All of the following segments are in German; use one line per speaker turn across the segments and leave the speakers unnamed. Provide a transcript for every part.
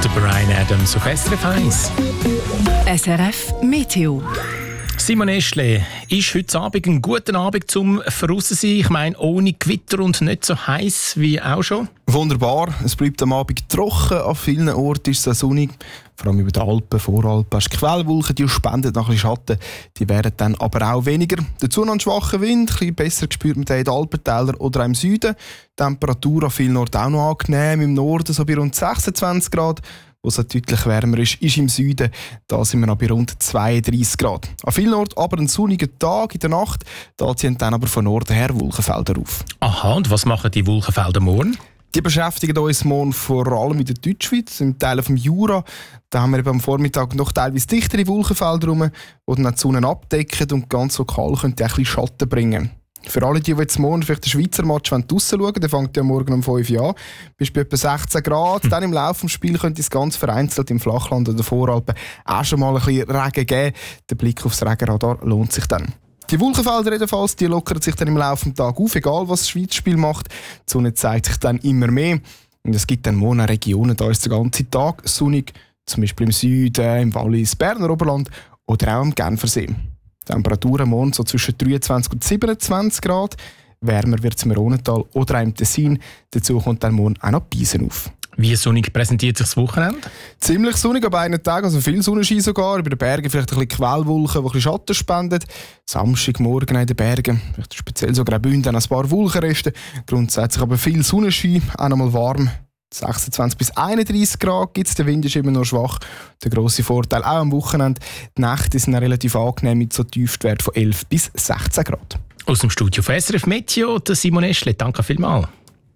Der Bryan Adams auf SRF 1.
SRF Meteo.
Simon Eschle, ist heute Abend ein guter Abend zum Verraussen-Sein? Ich meine, ohne Gewitter und nicht so heiß wie auch schon?
Wunderbar. Es bleibt am Abend trocken. An vielen Orten ist es sonnig. Vor allem über die Alpen, Voralpen, hast du Quellwolken, die spenden noch ein bisschen Schatten. Die werden dann aber auch weniger. Dazu noch ein schwacher Wind, ein bisschen besser gespürt mit den Alpentälern oder auch im Süden. Die Temperatur an vielen Orten auch noch angenehm. Im Norden so bei rund 26 Grad. Wo es deutlich wärmer ist im Süden. Da sind wir noch bei rund 32 Grad. An vielen Orten aber ein sonniger Tag in der Nacht. Da ziehen dann aber von Norden her Wolkenfelder auf.
Aha, und was machen die Wolkenfelder morgen?
Die beschäftigen uns morgen vor allem in der Deutschschweiz, im Teil vom Jura. Da haben wir eben am Vormittag noch teilweise dichtere Wolkenfelder rum, die dann die Sonne abdecken und ganz lokal können die ein bisschen Schatten bringen. Für alle, die jetzt morgen vielleicht den Schweizer Match draussen schauen, der fängt ja morgen um 5 Uhr an, bis bei etwa 16 Grad. Dann im Laufe des Spiels könnte es ganz vereinzelt im Flachland oder Voralpen auch schon mal ein bisschen Regen geben. Der Blick aufs Regenradar lohnt sich dann. Die Wolkenfelder jedenfalls, die lockern sich dann im Laufe des Tages auf, egal was das Schweiz-Spiel macht. Die Sonne zeigt sich dann immer mehr. Und es gibt dann morgen Regionen, da ist der ganze Tag sonnig, zum Beispiel im Süden, im Wallis, Berner Oberland oder auch am Genfersee. Temperaturen morgen so zwischen 23 und 27 Grad. Wärmer wird es im Rhontal oder auch im Tessin. Dazu kommt dann morgen auch noch Piesen auf.
Wie sonnig präsentiert sich das Wochenende?
Ziemlich sonnig an einem Tag, also viel Sonnenschein sogar. Über den Bergen vielleicht ein bisschen Quellwolken, die ein bisschen Schatten spenden. Samstagmorgen in den Bergen, vielleicht speziell sogar Bünden, ein paar Wolkenreste. Grundsätzlich aber viel Sonnenschein, auch noch mal warm. 26 bis 31 Grad gibt es, der Wind ist immer noch schwach. Der grosse Vorteil auch am Wochenende, die Nächte sind relativ angenehm mit so Tiefstwert von 11 bis 16 Grad.
Aus dem Studio von SRF Meteo, der Simon Eschle. Danke vielmals.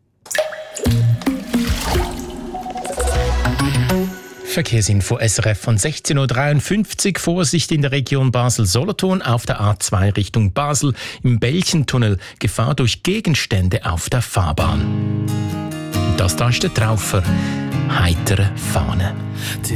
Verkehrsinfo SRF von 16.53 Uhr. Vorsicht in der Region Basel-Solothurn auf der A2 Richtung Basel. Im Belchentunnel Gefahr durch Gegenstände auf der Fahrbahn. Das da ist der Traufer. Heitere Fahne.
Die